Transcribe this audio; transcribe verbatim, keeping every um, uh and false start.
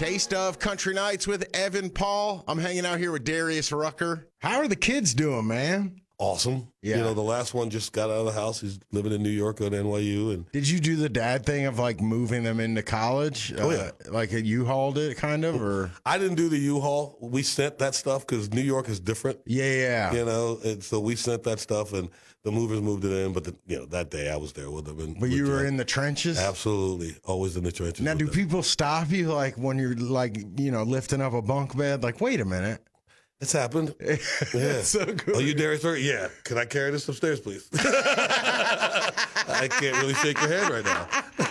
Taste of Country Nights with Evan Paul. I'm hanging out here with Darius Rucker. How are the kids doing, man? Awesome. Yeah. You know, the last one just got out of the house. He's living in New York at N Y U. And Did you do the dad thing of like moving them into college? Oh, yeah. Uh, like a U-Hauled it kind of, or? I didn't do the U-Haul. We sent that stuff because New York is different. Yeah, yeah. You know, and so we sent that stuff, and the movers moved it in. But, the, you know, that day I was there with them. And But with you were John. in the trenches? Absolutely. Always in the trenches. Now, with do them. people stop you like when you're like, you know, lifting up a bunk bed? Like, wait a minute. It's happened. Yeah. That's so good. Oh, you Darius Rucker? Yeah. Can I carry this upstairs, please? I can't really shake your hand right now.